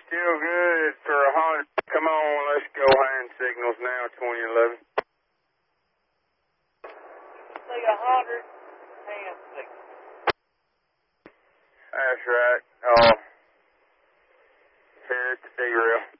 still good for 100. Come on, let's go hand signals now, 2011. Say 100 hand signals. That's right. Here at the D-rail.